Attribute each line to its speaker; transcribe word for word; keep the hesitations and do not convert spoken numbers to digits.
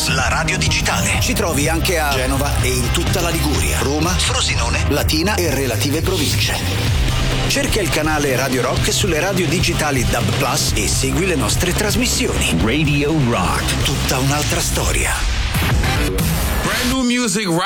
Speaker 1: Plus, la radio digitale.
Speaker 2: Ci trovi anche a Genova e in tutta la Liguria, Roma,
Speaker 1: Frosinone,
Speaker 2: Latina e relative province. Cerca il canale Radio Rock sulle radio digitali D A B Plus e segui le nostre trasmissioni.
Speaker 1: Radio Rock.
Speaker 2: Tutta un'altra storia.
Speaker 3: Brand new music